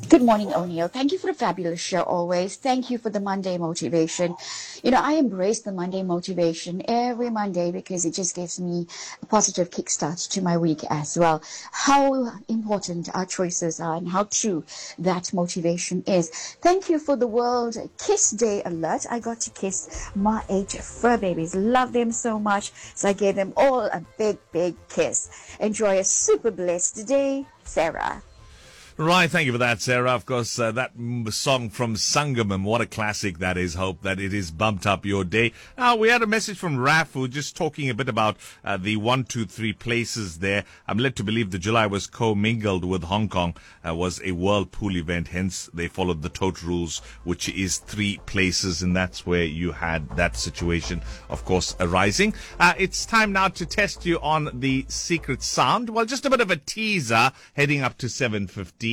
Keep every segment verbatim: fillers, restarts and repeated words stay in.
Good morning, O'Neill. Thank you for the fabulous show always. Thank you for the Monday motivation. You know, I embrace the Monday motivation every Monday because it just gives me a positive kickstart to my week as well. How important our choices are and how true that motivation is. Thank you for the World Kiss Day alert. I got to kiss my eight fur babies. Love them so much. So I gave them all a big, big kiss. Enjoy a super blessed day, Sarah. Right, thank you for that, Sarah. Of course, uh, that m- song from Sangamam, what a classic that is. Hope that it has bumped up your day. Uh, we had a message from Raf, who was just talking a bit about uh, the one, two, three places there. I'm led to believe that July was co-mingled with Hong Kong, uh, was a World Pool event. Hence, they followed the tote rules, which is three places, and that's where you had that situation, of course, arising. Uh, it's time now to test you on the secret sound. Well, just a bit of a teaser heading up to seven fifteen.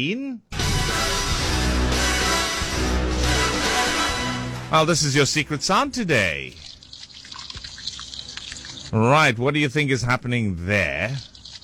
Well, this is your secret sound today. Right, what do you think is happening there?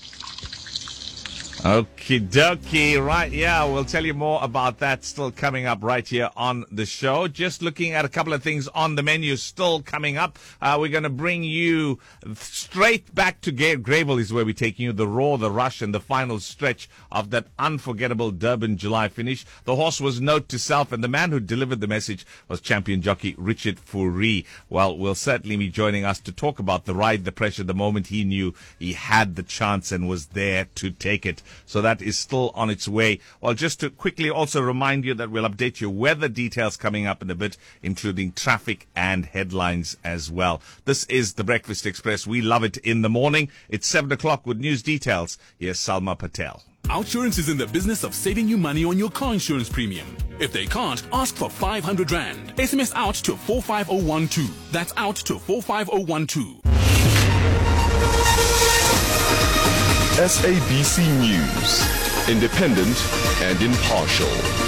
Okie dokie, right, yeah, we'll tell you more about that still coming up right here on the show. Just looking at a couple of things on the menu still coming up. Uh, we're going to bring you straight back to Ga- Greyville is where we're taking you. The Roar, the Rush, and the final stretch of that unforgettable Durban July finish. The horse was note to self, and the man who delivered the message was champion jockey Richard Fourie. Well, will certainly be joining us to talk about the ride, the pressure, the moment he knew he had the chance and was there to take it. So that is still on its way. Well, just to quickly also remind you that we'll update your weather details coming up in a bit, including traffic and headlines as well. This is the Breakfast Express. We love it in the morning. It's seven o'clock with news details. Here's Salma Patel. Outsurance is in the business of saving you money on your car insurance premium. If they can't, ask for five hundred rand. S M S out to four five zero one two. That's out to four five zero one two. S A B C News, independent and impartial.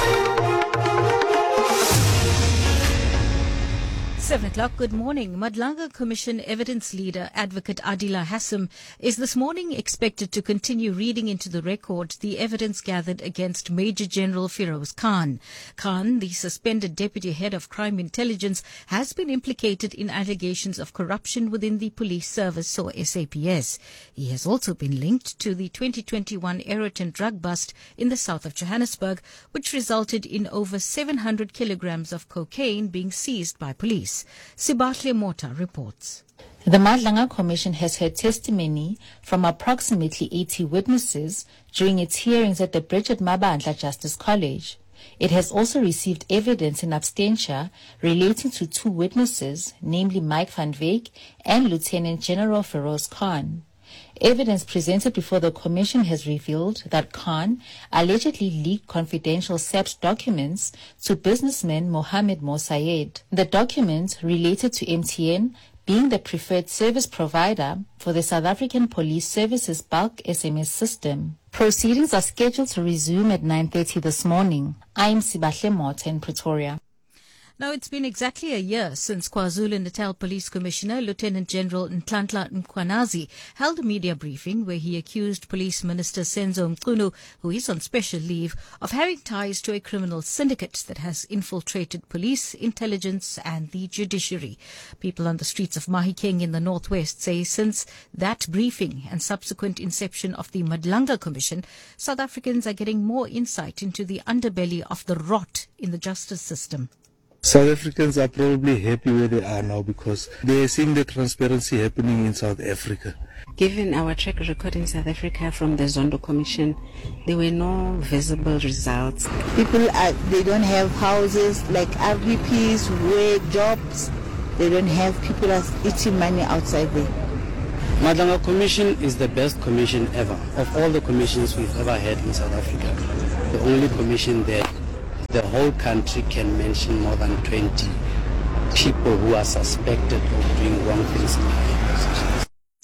Seven o'clock, good morning. Madlanga Commission evidence leader, advocate Adila Hassim, is this morning expected to continue reading into the record the evidence gathered against Major General Feroz Khan. Khan, the suspended deputy head of crime intelligence, has been implicated in allegations of corruption within the police service, or S A P S. He has also been linked to the twenty twenty-one Aeroton drug bust in the south of Johannesburg, which resulted in over seven hundred kilograms of cocaine being seized by police. Sibahle Mota reports. The Madlanga Commission has heard testimony from approximately eighty witnesses during its hearings at the Bridget Mabandla Justice College. It has also received evidence in absentia relating to two witnesses, namely Mike van Wyk and Lieutenant General Feroz Khan. Evidence presented before the Commission has revealed that Khan allegedly leaked confidential S A P S documents to businessman Mohammed Mosaed. The documents related to M T N being the preferred service provider for the South African Police Services bulk S M S system. Proceedings are scheduled to resume at nine thirty this morning. I am Sibahle Mota in Pretoria. Now, it's been exactly a year since KwaZulu-Natal Police Commissioner Lieutenant General Nhlanhla Mkhwanazi held a media briefing where he accused Police Minister Senzo Mchunu, who is on special leave, of having ties to a criminal syndicate that has infiltrated police, intelligence and the judiciary. People on the streets of Mahikeng in the northwest say since that briefing and subsequent inception of the Madlanga Commission, South Africans are getting more insight into the underbelly of the rot in the justice system. South Africans are probably happy where they are now because they are seeing the transparency happening in South Africa. Given our track record in South Africa from the Zondo Commission, there were no visible results. People, are, they don't have houses like R D Ps, work, jobs. They don't have people are eating money outside there. Madlanga Commission is the best commission ever. Of all the commissions we've ever had in South Africa, the only commission that the whole country can mention more than twenty people who are suspected of doing wrong things in high positions.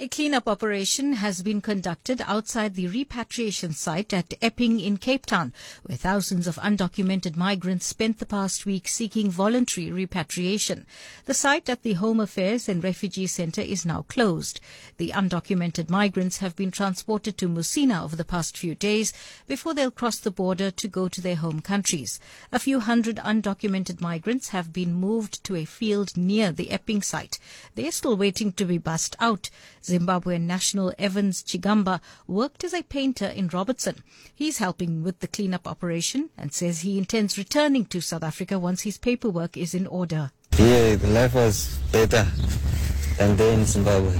A cleanup operation has been conducted outside the repatriation site at Epping in Cape Town, where thousands of undocumented migrants spent the past week seeking voluntary repatriation. The site at the Home Affairs and Refugee Centre is now closed. The undocumented migrants have been transported to Musina over the past few days before they'll cross the border to go to their home countries. A few hundred undocumented migrants have been moved to a field near the Epping site. They are still waiting to be bussed out. Zimbabwean national Evans Chigamba worked as a painter in Robertson. He's helping with the cleanup operation and says he intends returning to South Africa once his paperwork is in order. Yeah, the life was better than there in Zimbabwe.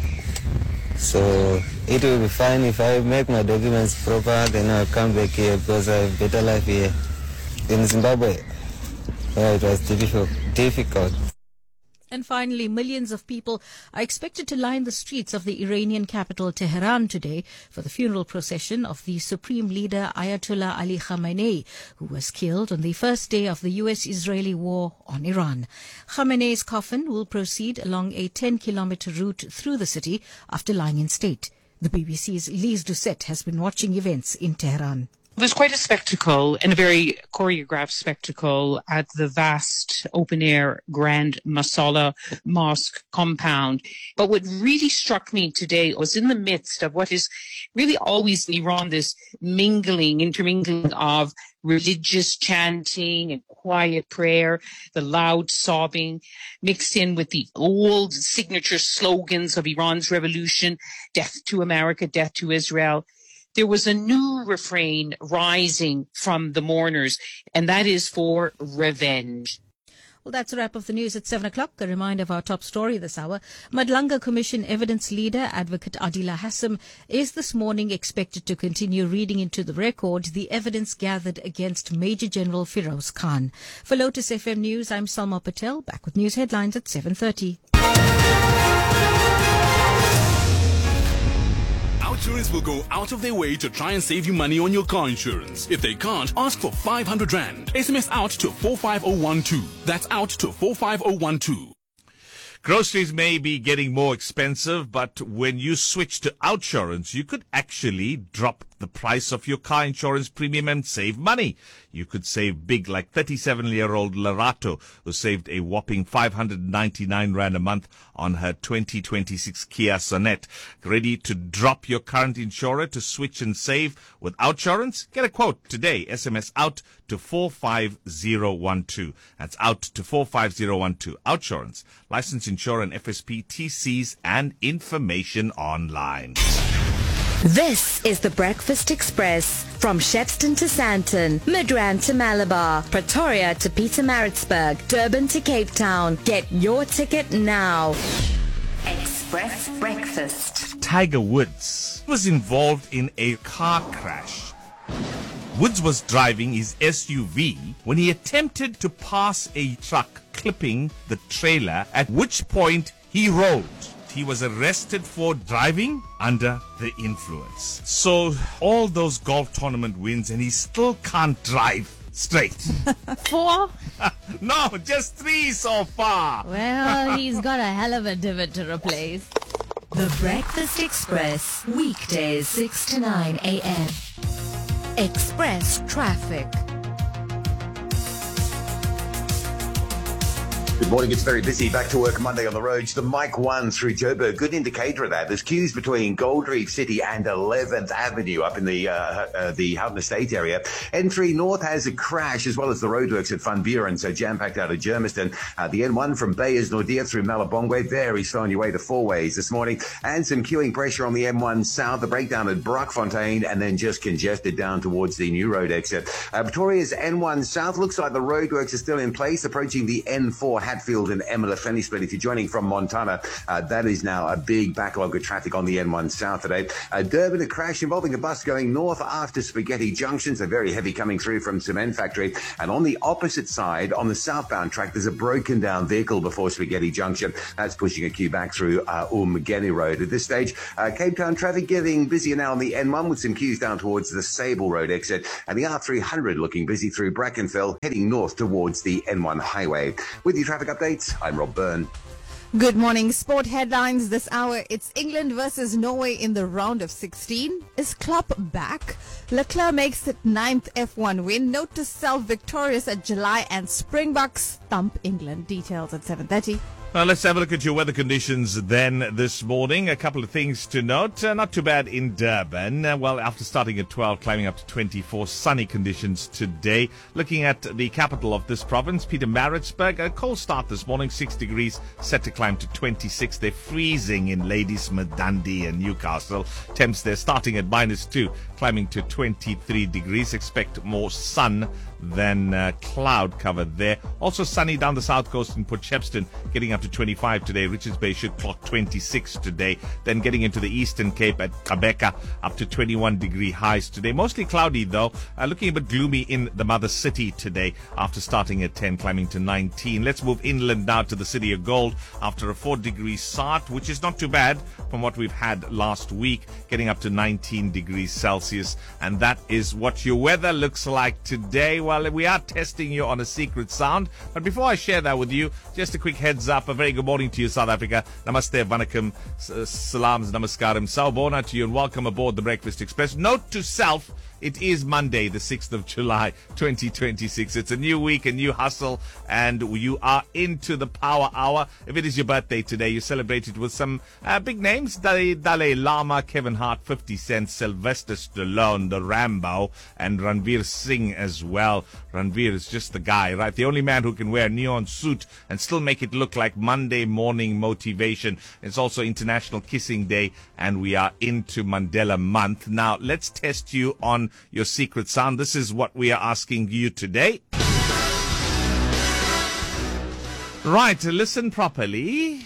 So it will be fine if I make my documents proper, then I'll come back here because I have better life here. In Zimbabwe, yeah, it was difficult. difficult. And finally, millions of people are expected to line the streets of the Iranian capital Tehran today for the funeral procession of the supreme leader Ayatollah Ali Khamenei, who was killed on the first day of the U S-Israeli war on Iran. Khamenei's coffin will proceed along a ten-kilometer route through the city after lying in state. The B B C's Lise Doucette has been watching events in Tehran. It was quite a spectacle and a very choreographed spectacle at the vast open-air Grand Masala Mosque compound. But what really struck me today was in the midst of what is really always in Iran, this mingling, intermingling of religious chanting and quiet prayer, the loud sobbing, mixed in with the old signature slogans of Iran's revolution, death to America, death to Israel. There was a new refrain rising from the mourners, and that is for revenge. Well, that's a wrap of the news at seven o'clock. A reminder of our top story this hour. Madlanga Commission evidence leader, Advocate Adila Hassim, is this morning expected to continue reading into the record the evidence gathered against Major General Firoz Khan. For Lotus F M News, I'm Salma Patel, back with news headlines at seven thirty. Outsurance will go out of their way to try and save you money on your car insurance. If they can't, ask for five hundred rand. S M S out to four five zero one two. That's out to four five zero one two. Groceries may be getting more expensive, but when you switch to Outsurance, you could actually drop the price of your car insurance premium and save money. You could save big, like thirty-seven-year-old Larato, who saved a whopping five hundred ninety-nine rand a month on her twenty twenty-six Kia Sonet. Ready to drop your current insurer to switch and save with Outsurance? Get a quote today. S M S out to four five zero one two. That's out to four five zero one two. Outsurance. Licensed insurer and F S P, T Cs and information online. This is the Breakfast Express. From Shepston to Sandton, Midrand to Malabar, Pretoria to Pietermaritzburg, Durban to Cape Town. Get your ticket now. Express Breakfast. Tiger Woods was involved in a car crash. Woods was driving his S U V when he attempted to pass a truck clipping the trailer, at which point he rolled. He was arrested for driving under the influence. So all those golf tournament wins and he still can't drive straight. Four? No, just three so far. Well, he's got a hell of a divot to replace. The Breakfast Express, weekdays six to nine a.m. Express traffic. Good morning. It's very busy. Back to work Monday on the roads. The Mike one through Joburg. Good indicator of that. There's queues between Gold Reef City and eleventh Avenue up in the uh, uh, the Houghton Estate area. N three North has a crash as well as the roadworks at Van Buren, so jam-packed out of Germiston. Uh, the N one from Bayers Nordia through Malabongwe. Very slow on your way to Four Ways this morning. And some queuing pressure on the M one South. The breakdown at Brockfontein and then just congested down towards the New Road exit. Uh, Victoria's N one South. Looks like the roadworks are still in place, approaching the N four Hatfield and Emila Fenny split. If you're joining from Montana, uh, that is now a big backlog of traffic on the N one South today. Uh, Durban, a crash involving a bus going north after Spaghetti Junction, so very heavy coming through from Cement Factory. And on the opposite side, on the southbound track, there's a broken down vehicle before Spaghetti Junction. That's pushing a queue back through uh, Umgeni Road. At this stage, uh, Cape Town traffic getting busier now on the N one with some queues down towards the Sable Road exit, and the R three hundred looking busy through Brackenfell, heading north towards the N one highway. With your traffic updates, I'm Rob Byrne. Good morning. Sport headlines this hour. It's England versus Norway in the round of sixteen. Is Klopp back? Leclerc makes it ninth F one win. Note to self victorious at July, and Springboks thump England. Details at seven thirty. Well, let's have a look at your weather conditions then this morning. A couple of things to note. Uh, not too bad in Durban. Uh, well, after starting at twelve, climbing up to twenty-four, sunny conditions today. Looking at the capital of this province, Pietermaritzburg, a cold start this morning, six degrees, set to climb to twenty-six. They're freezing in Ladysmith, Dundee and Newcastle. Temps there starting at minus two, climbing to twenty-three degrees. Expect more sun than uh, cloud cover there. Also sunny down the south coast in Port Shepstone, getting up to twenty-five today. Richards Bay should clock twenty-six today. Then getting into the Eastern Cape at Gqeberha, up to twenty-one degree highs today. Mostly cloudy though, uh, looking a bit gloomy in the mother city today after starting at ten, climbing to nineteen. Let's move inland now to the City of Gold after a four degree start, which is not too bad from what we've had last week, getting up to nineteen degrees Celsius. And that is what your weather looks like today. Well, we are testing you on a secret sound. But before I share that with you, just a quick heads up. A very good morning to you, South Africa. Namaste, Vanakkam, Salams, Namaskaram, Sawubona to you, and welcome aboard the Breakfast Express. Note to self, it is Monday, the sixth of July, twenty twenty-six. It's a new week, a new hustle, and you are into the power hour. If it is your birthday today, you celebrate it with some uh, big names. Dalai, Dalai Lama, Kevin Hart, fifty Cent, Sylvester Stallone, the Rambo, and Ranveer Singh as well. Ranveer is just the guy, right? The only man who can wear a neon suit and still make it look like Monday morning motivation. It's also International Kissing Day, and we are into Mandela Month. Now, let's test you on your secret sound. This is what we are asking you today. Right, listen properly.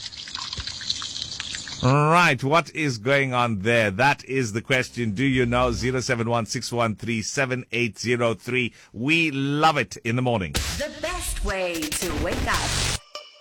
Right, what is going on there? That is the question. Do you know? zero seven one six one three seven eight zero three. We love it in the morning. The best way to wake up.